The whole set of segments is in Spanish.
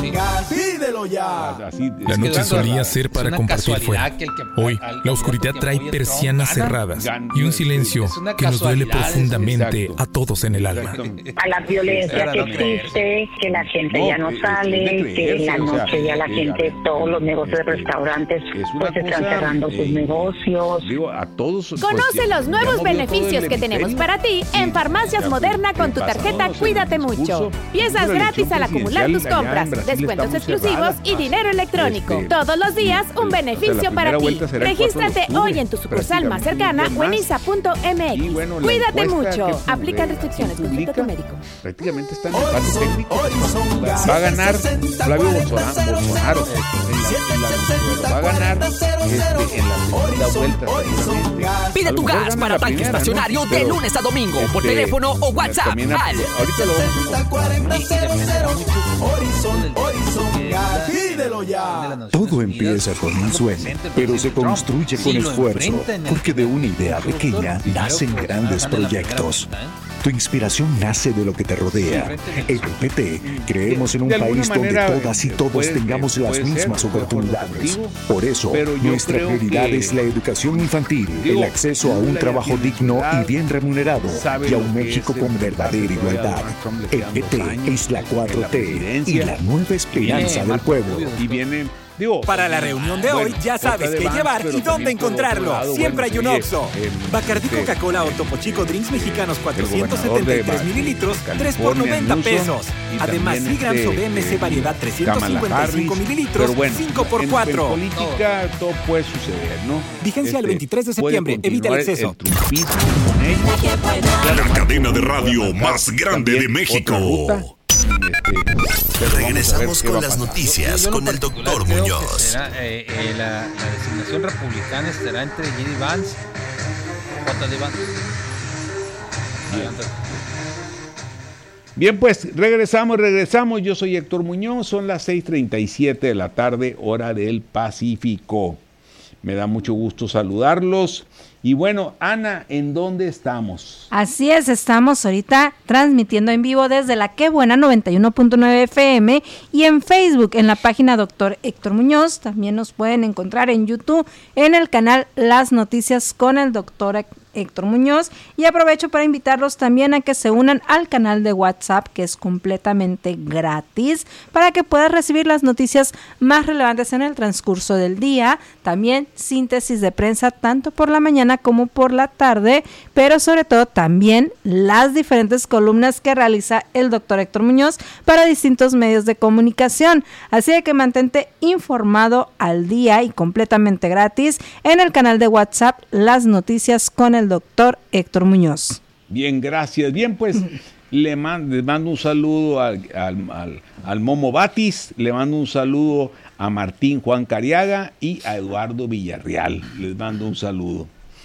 Pídelo ya. La noche solía ser para compartir fuera. Hoy, la oscuridad trae persianas cerradas y un silencio que nos duele profundamente a todos en el alma. A la violencia que existe, que la gente ya no sale, que en la noche ya la gente, todos los negocios de restaurantes pues están cerrando sus negocios. Conoce los nuevos beneficios que tenemos para ti en Farmacias Moderna con tu tarjeta Cuídate Mucho. Piezas gratis al acumular tus compras, descuentos exclusivos y dinero electrónico. Todos los días un beneficio para ti. Regístrate hoy en tu sucursal más cercana o en isa.mx. Cuídate mucho. Aplica restricciones. Consulta a tu médico. Prácticamente está en el empate técnico. Va a ganar Flavio Bolsonaro. Va a ganar en la segunda vuelta. Pide tu gas para tanque estacionario de lunes a domingo por teléfono o WhatsApp. Ahorita lo Pídelo ya. Todo empieza con un sueño, pero se construye con esfuerzo, porque de una idea pequeña nacen grandes proyectos. Tu inspiración nace de lo que te rodea. En PT creemos en un país donde todas y todos tengamos las mismas oportunidades. Por eso, nuestra prioridad es la educación infantil, el acceso a un trabajo digno y bien remunerado, y a un México con verdadera igualdad. El PT es la 4T y la nueva esperanza del pueblo. Para la reunión de hoy ya sabes qué llevar y dónde encontrarlo. Siempre hay un Oxxo. Bacardí Coca-Cola o Topo Chico Drinks Mexicanos 473 mililitros, 3 por 90 pesos. Además, Grams o BMC variedad 355 mililitros, 5 por 4. En política todo puede suceder, ¿no? Vigencia el 23 de septiembre. Evita el exceso. La cadena de radio más grande de México. Regresamos con las noticias con el doctor Muñoz. La designación republicana estará entre J.D. Vance o J.D. Vance. Bien, pues regresamos. Yo soy Héctor Muñoz. Son las 6:37 de la tarde, hora del Pacífico. Me da mucho gusto saludarlos. Y bueno, Ana, ¿en dónde estamos? Así es, estamos ahorita transmitiendo en vivo desde la Qué Buena 91.9 FM y en Facebook, en la página Doctor Héctor Muñoz. También nos pueden encontrar en YouTube, en el canal Las Noticias con el Doctor Héctor Muñoz. Y aprovecho para invitarlos también a que se unan al canal de WhatsApp, que es completamente gratis, para que puedas recibir las noticias más relevantes en el transcurso del día. También síntesis de prensa, tanto por la mañana como por la tarde, pero sobre todo también las diferentes columnas que realiza el doctor Héctor Muñoz para distintos medios de comunicación. Así que mantente informado al día y completamente gratis en el canal de WhatsApp Las Noticias con el doctor Héctor Muñoz. Bien, gracias. Bien, pues les mando un saludo al Momo Batis, le mando un saludo a Martín Juan Cariaga y a Eduardo Villarreal. Les mando un saludo.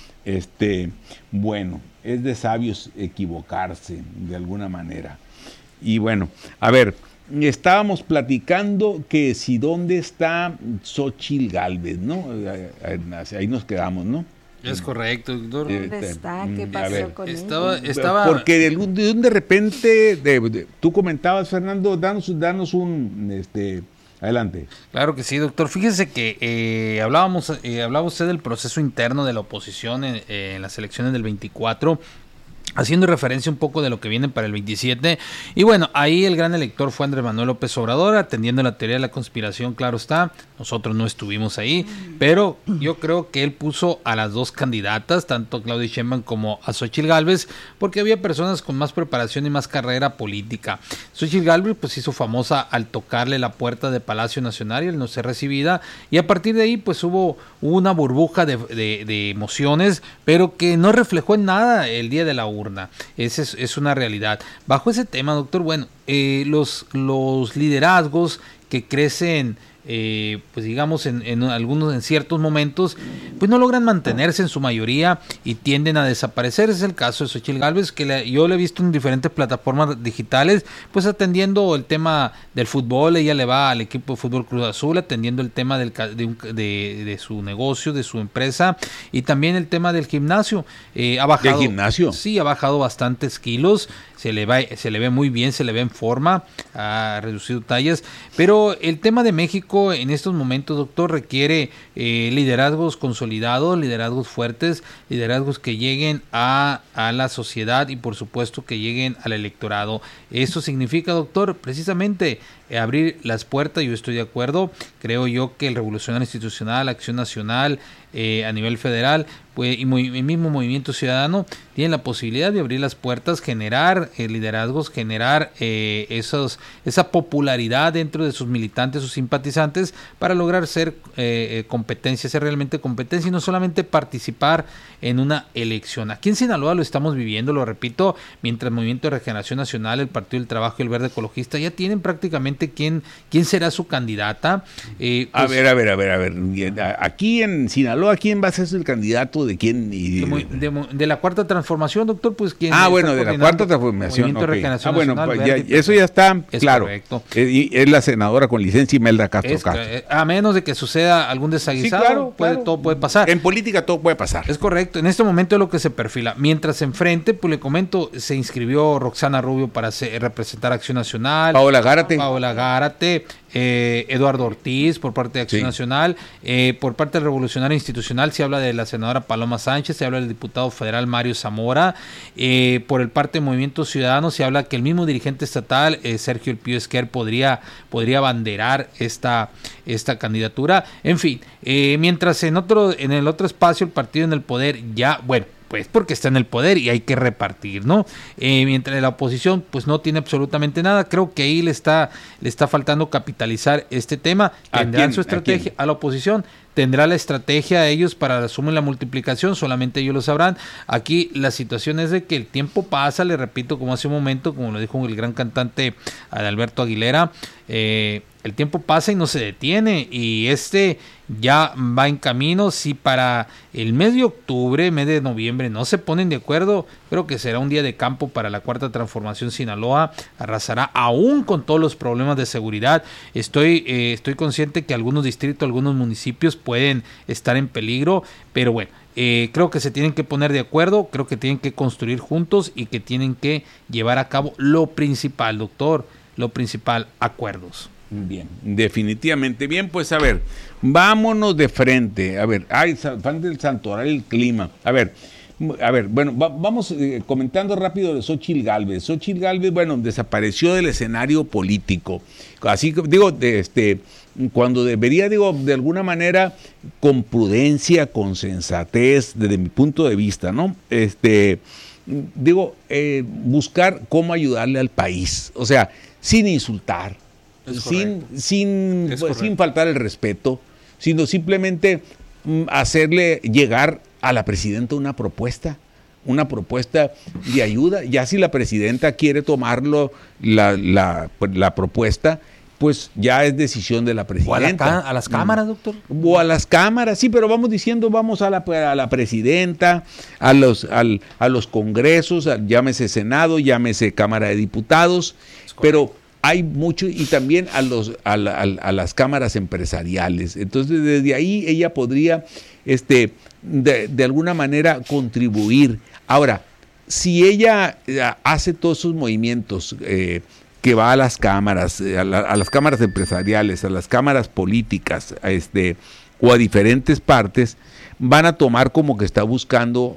Bueno, es de sabios equivocarse de alguna manera. Y bueno, a ver, estábamos platicando que si dónde está Xóchitl Gálvez, ¿no? Ahí nos quedamos, ¿no? Es correcto, doctor. ¿Dónde está? ¿Qué pasó con él? Estaba... Porque de repente, tú comentabas, Fernando, danos un... Adelante. Claro que sí, doctor. Fíjese que hablaba usted del proceso interno de la oposición en las elecciones del 24, haciendo referencia un poco de lo que viene para el 27. Y bueno, ahí el gran elector fue Andrés Manuel López Obrador, atendiendo la teoría de la conspiración, claro está. Nosotros no estuvimos ahí, pero yo creo que él puso a las dos candidatas, tanto a Claudia Sheinbaum como a Xóchitl Gálvez, porque había personas con más preparación y más carrera política. Xóchitl Gálvez pues hizo famosa al tocarle la puerta de Palacio Nacional y al no ser recibida, y a partir de ahí pues hubo una burbuja de emociones, pero que no reflejó en nada el día de la urna. Esa es una realidad. Bajo ese tema, doctor, bueno, los liderazgos que crecen pues digamos en ciertos momentos, pues no logran mantenerse en su mayoría y tienden a desaparecer. Es el caso de Xochitl Gálvez, que yo la he visto en diferentes plataformas digitales, pues atendiendo el tema del fútbol. Ella le va al equipo de fútbol Cruz Azul, atendiendo el tema de su negocio, de su empresa, y también el tema del gimnasio. Ha bajado, ¿del gimnasio? Sí, ha bajado bastantes kilos. Se le ve muy bien, se le ve en forma, ha reducido tallas, pero el tema de México en estos momentos, doctor, requiere liderazgos consolidados, liderazgos fuertes, liderazgos que lleguen a la sociedad y por supuesto que lleguen al electorado. Eso significa, doctor, precisamente abrir las puertas. Yo estoy de acuerdo, creo yo que el Revolucionario Institucional, Acción Nacional, a nivel federal, pues, y el mismo Movimiento Ciudadano tienen la posibilidad de abrir las puertas, generar liderazgos, generar esa popularidad dentro de sus militantes, sus simpatizantes, para lograr ser competencia, ser realmente competencia y no solamente participar en una elección. Aquí en Sinaloa lo estamos viviendo, lo repito, mientras el Movimiento de Regeneración Nacional, el Partido del Trabajo y el Verde Ecologista ya tienen prácticamente quién será su candidata. Pues, a ver, aquí en Sinaloa, ¿quién va a ser el candidato de quién? De la Cuarta Transformación, doctor, pues quién. De la Cuarta Transformación. Okay. Eso ya está claro. Correcto. Y es la senadora con licencia Imelda Castro. A menos de que suceda algún desaguisado, claro. Todo puede pasar. En política todo puede pasar. Es correcto. En este momento es lo que se perfila. Mientras enfrente, pues le comento, se inscribió Roxana Rubio para representar Acción Nacional. Paola Gárate, Eduardo Ortiz por parte de Acción Nacional, por parte del Revolucionario Institucional se habla de la senadora Paloma Sánchez, se habla del diputado federal Mario Zamora, por el parte del Movimiento Ciudadano se habla que el mismo dirigente estatal Sergio El Pío Esquer podría abanderar esta candidatura. En fin, mientras en el otro espacio el partido en el poder pues porque está en el poder y hay que repartir, ¿no? Mientras la oposición pues no tiene absolutamente nada. Creo que ahí le está faltando capitalizar este tema. Tendrán su estrategia a la oposición, tendrá la estrategia a ellos para la suma y la multiplicación, solamente ellos lo sabrán. Aquí la situación es de que el tiempo pasa, le repito, como hace un momento, como lo dijo el gran cantante Adalberto Aguilera, el tiempo pasa y no se detiene, y ya va en camino. Si para el mes de octubre, mes de noviembre no se ponen de acuerdo, creo que será un día de campo para la Cuarta Transformación. Sinaloa arrasará aún con todos los problemas de seguridad. Estoy consciente que algunos distritos, algunos municipios pueden estar en peligro, pero bueno, creo que se tienen que poner de acuerdo, creo que tienen que construir juntos y que tienen que llevar a cabo lo principal, doctor, acuerdos. Bien, definitivamente. Bien, pues a ver, vámonos de frente. A ver, fan del santoral, el clima. A ver, bueno, vamos comentando rápido de Xochitl Gálvez. Xochitl Gálvez, bueno, desapareció del escenario político. Así digo, cuando debería, de alguna manera, con prudencia, con sensatez, desde mi punto de vista, ¿no? Buscar cómo ayudarle al país. O sea, sin insultar. Sin faltar el respeto, sino simplemente hacerle llegar a la presidenta una propuesta de ayuda. Ya si la presidenta quiere tomarlo, la propuesta, pues ya es decisión de la presidenta. O a las cámaras, doctor. O a las cámaras, sí, pero vamos diciendo, vamos a la presidenta, a los congresos, llámese Senado, llámese Cámara de Diputados, pero hay mucho, y también a las cámaras empresariales. Entonces, desde ahí ella podría, de alguna manera, contribuir. Ahora, si ella hace todos esos movimientos, que va a las cámaras, a las cámaras empresariales, a las cámaras políticas, o a diferentes partes, van a tomar como que está buscando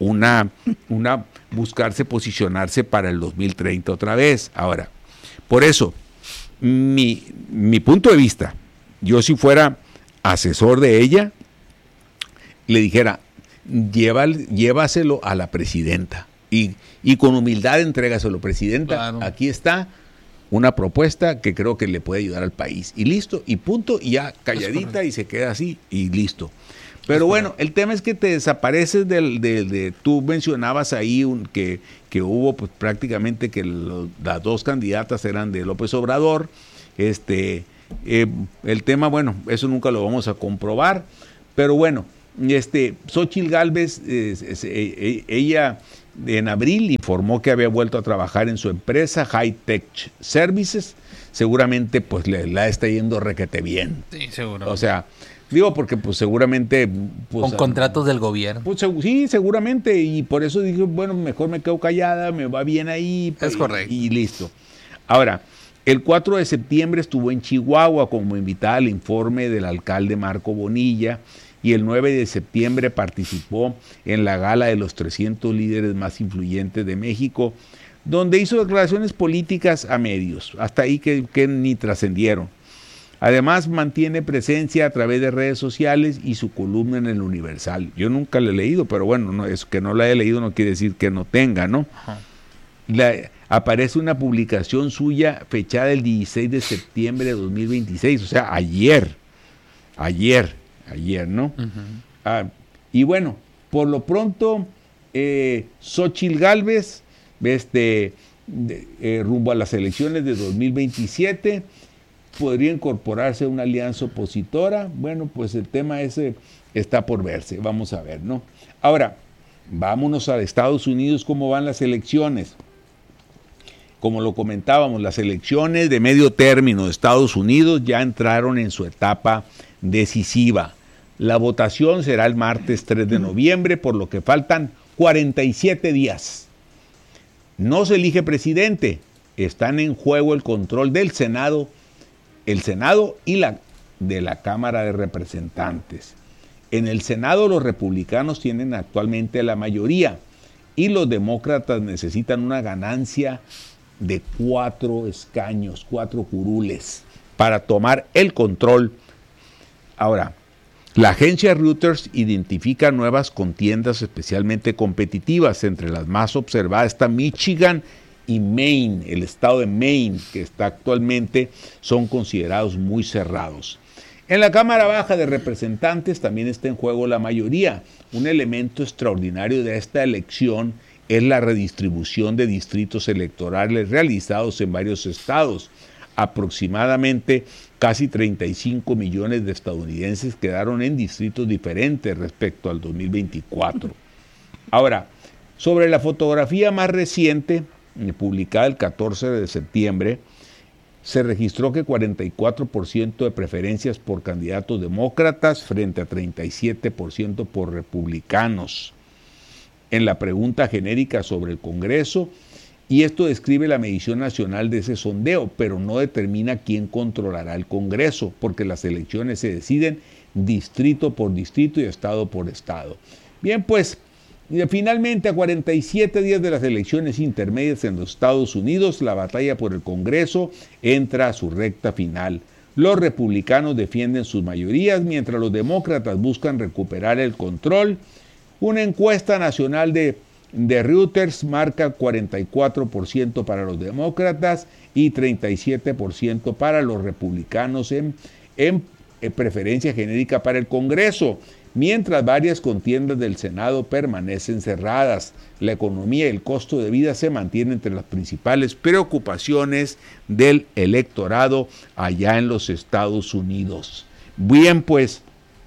buscarse posicionarse para el 2030 otra vez. Ahora, por eso, mi punto de vista, yo si fuera asesor de ella, le dijera, llévaselo a la presidenta y con humildad entrégaselo, presidenta, claro. Aquí está una propuesta que creo que le puede ayudar al país, y listo, y punto, y ya calladita y se queda así, y listo. Pero bueno, el tema es que te desapareces tú mencionabas ahí que hubo pues prácticamente que las dos candidatas eran de López Obrador, el tema, bueno, eso nunca lo vamos a comprobar, pero bueno, Xóchitl Gálvez, ella en abril informó que había vuelto a trabajar en su empresa High Tech Services. Seguramente pues la está yendo requete bien. Sí, seguro. O sea, digo porque pues seguramente pues, con contratos del gobierno. Pues, sí, seguramente, y por eso dije, bueno, mejor me quedo callada, me va bien ahí. Es correcto. Y listo. Ahora, el 4 de septiembre estuvo en Chihuahua como invitada al informe del alcalde Marco Bonilla, y el 9 de septiembre participó en la gala de los 300 líderes más influyentes de México, donde hizo declaraciones políticas a medios, hasta ahí que ni trascendieron. Además, mantiene presencia a través de redes sociales y su columna en el Universal. Yo nunca la he leído, pero bueno, no, es que no la he leído no quiere decir que no tenga, ¿no? Aparece una publicación suya fechada el 16 de septiembre de 2026, o sea, ayer, ¿no? Uh-huh. Y bueno, por lo pronto, Xóchitl Gálvez, rumbo a las elecciones de 2027, podría incorporarse a una alianza opositora. Bueno, pues el tema ese está por verse, vamos a ver, ¿no? Ahora, vámonos a Estados Unidos, ¿cómo van las elecciones? Como lo comentábamos, las elecciones de medio término de Estados Unidos ya entraron en su etapa decisiva. La votación será el martes 3 de noviembre, por lo que faltan 47 días. No se elige presidente, están en juego el control del Senado, y de la Cámara de Representantes. En el Senado los republicanos tienen actualmente la mayoría y los demócratas necesitan una ganancia de 4 escaños, 4 curules para tomar el control. Ahora, la agencia Reuters identifica nuevas contiendas especialmente competitivas. Entre las más observadas está Michigan y Maine, el estado de Maine, que actualmente son considerados muy cerrados. En la Cámara Baja de Representantes también está en juego la mayoría. Un elemento extraordinario de esta elección es la redistribución de distritos electorales realizados en varios estados. Aproximadamente casi 35 millones de estadounidenses quedaron en distritos diferentes respecto al 2024. Ahora, sobre la fotografía más reciente, publicada el 14 de septiembre, se registró que 44% de preferencias por candidatos demócratas frente a 37% por republicanos. En la pregunta genérica sobre el Congreso, y esto describe la medición nacional de ese sondeo, pero no determina quién controlará el Congreso, porque las elecciones se deciden distrito por distrito y estado por estado. Bien, pues, finalmente a 47 días de las elecciones intermedias en los Estados Unidos, la batalla por el Congreso entra a su recta final. Los republicanos defienden sus mayorías, mientras los demócratas buscan recuperar el control. Una encuesta nacional de Reuters marca 44% para los demócratas y 37% para los republicanos en preferencia genérica para el Congreso, mientras varias contiendas del Senado permanecen cerradas. La economía y el costo de vida se mantienen entre las principales preocupaciones del electorado allá en los Estados Unidos. Bien, pues,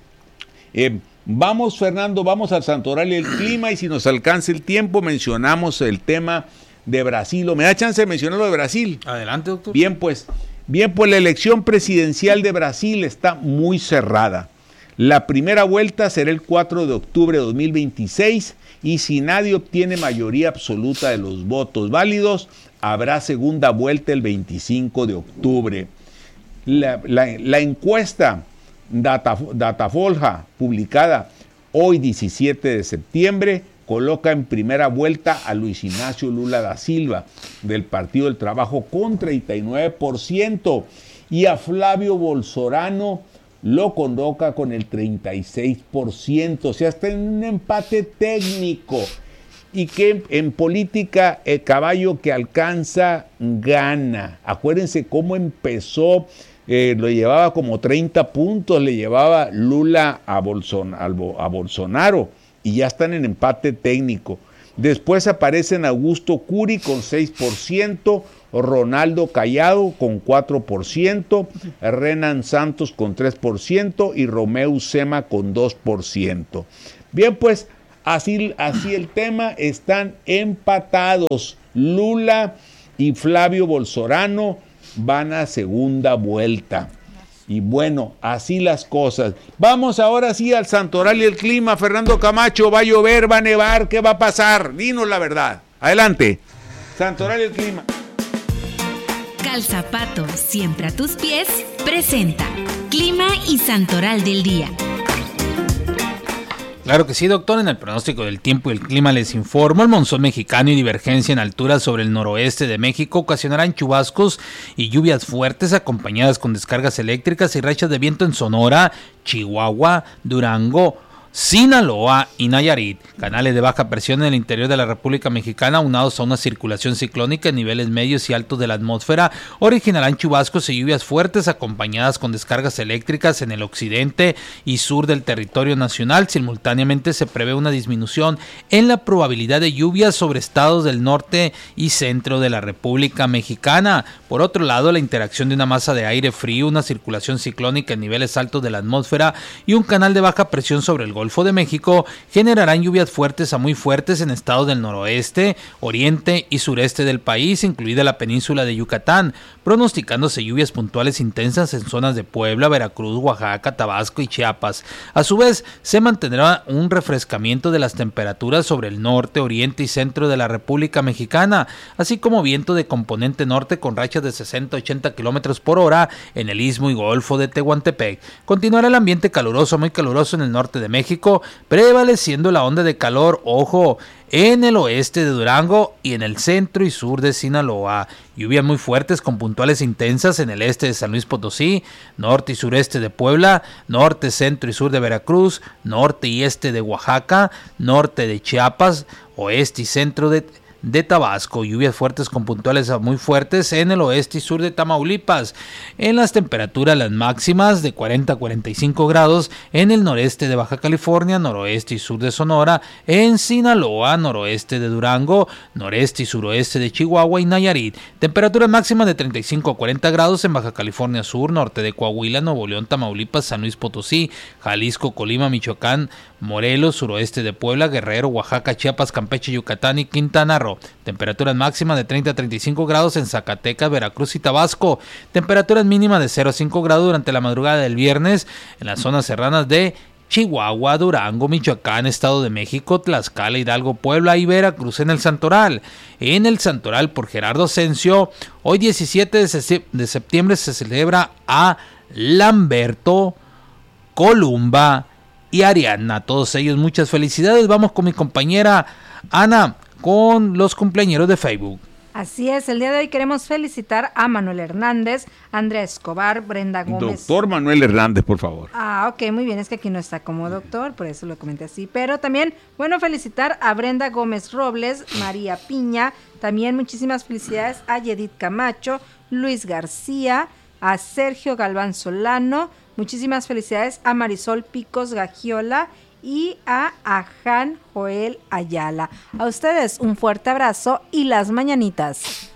vamos, Fernando, vamos al santoral y el clima, y si nos alcanza el tiempo mencionamos el tema de Brasil. ¿O me da chance de mencionar lo de Brasil? Adelante, doctor. Bien, pues la elección presidencial de Brasil está muy cerrada. La primera vuelta será el 4 de octubre de 2026 y si nadie obtiene mayoría absoluta de los votos válidos, habrá segunda vuelta el 25 de octubre. La encuesta Datafolha, publicada hoy 17 de septiembre, coloca en primera vuelta a Luis Ignacio Lula da Silva del Partido del Trabajo con 39% y a Flavio Bolsonaro lo coloca con el 36%, o sea, está en un empate técnico. Y que en política el caballo que alcanza gana. Acuérdense cómo empezó, lo llevaba como 30 puntos, le llevaba Lula a Bolsonaro y ya están en empate técnico. Después aparecen Augusto Curi con 6%, Ronaldo Callado con 4%, Renan Santos con 3% y Romeu Zema con 2%. Bien, pues así el tema, están empatados. Lula y Flavio Bolsonaro van a segunda vuelta. Y bueno, así las cosas. Vamos ahora sí al santoral y el clima. Fernando Camacho, ¿va a llover, va a nevar? ¿Qué va a pasar? Dinos la verdad. Adelante. Santoral y el clima. Calzapato, siempre a tus pies, presenta Clima y Santoral del Día. Claro que sí, doctor. En el pronóstico del tiempo y el clima les informo. El monzón mexicano y divergencia en alturas sobre el noroeste de México ocasionarán chubascos y lluvias fuertes acompañadas con descargas eléctricas y rachas de viento en Sonora, Chihuahua, Durango, Sinaloa y Nayarit. Canales de baja presión en el interior de la República Mexicana, aunados a una circulación ciclónica en niveles medios y altos de la atmósfera, originarán chubascos y lluvias fuertes acompañadas con descargas eléctricas en el occidente y sur del territorio nacional. Simultáneamente se prevé una disminución en la probabilidad de lluvias sobre estados del norte y centro de la República Mexicana. Por otro lado, la interacción de una masa de aire frío, una circulación ciclónica en niveles altos de la atmósfera y un canal de baja presión sobre el Golfo de México generarán lluvias fuertes a muy fuertes en estados del noroeste, oriente y sureste del país, incluida la península de Yucatán, pronosticándose lluvias puntuales intensas en zonas de Puebla, Veracruz, Oaxaca, Tabasco y Chiapas. A su vez, se mantendrá un refrescamiento de las temperaturas sobre el norte, oriente y centro de la República Mexicana, así como viento de componente norte con rachas de 60-80 kilómetros por hora en el Istmo y Golfo de Tehuantepec. Continuará el ambiente caluroso, muy caluroso en el norte de México, prevaleciendo la onda de calor, ojo, en el oeste de Durango y en el centro y sur de Sinaloa. Lluvias muy fuertes con puntuales intensas en el este de San Luis Potosí, norte y sureste de Puebla, norte, centro y sur de Veracruz, norte y este de Oaxaca, norte de Chiapas, oeste y centro de Tabasco. Lluvias fuertes con puntuales a muy fuertes en el oeste y sur de Tamaulipas. En las temperaturas, las máximas de 40 a 45 grados en el noreste de Baja California, noroeste y sur de Sonora, en Sinaloa, noroeste de Durango, noreste y suroeste de Chihuahua y Nayarit. Temperaturas máximas de 35 a 40 grados en Baja California Sur, norte de Coahuila, Nuevo León, Tamaulipas, San Luis Potosí, Jalisco, Colima, Michoacán, Morelos, suroeste de Puebla, Guerrero, Oaxaca, Chiapas, Campeche, Yucatán y Quintana Roo. Temperaturas máximas de 30 a 35 grados en Zacatecas, Veracruz y Tabasco. Temperaturas mínimas de 0 a 5 grados durante la madrugada del viernes en las zonas serranas de Chihuahua, Durango, Michoacán, Estado de México, Tlaxcala, Hidalgo, Puebla y Veracruz en el Santoral. En el Santoral por Gerardo Asensio, hoy 17 de septiembre se celebra a Lamberto, Columba y Ariana. Todos ellos muchas felicidades. Vamos con mi compañera Ana con los cumpleañeros de Facebook. Así es, el día de hoy queremos felicitar a Manuel Hernández, Andrea Escobar, Brenda Gómez. Doctor Manuel Hernández, por favor. Ok, muy bien, es que aquí no está como doctor, por eso lo comenté así. Pero también, bueno, felicitar a Brenda Gómez Robles, María Piña, también muchísimas felicidades a Yedith Camacho, Luis García, a Sergio Galván Solano, muchísimas felicidades a Marisol Picos Gagiola y a Ajan Joel Ayala. A ustedes un fuerte abrazo y las mañanitas.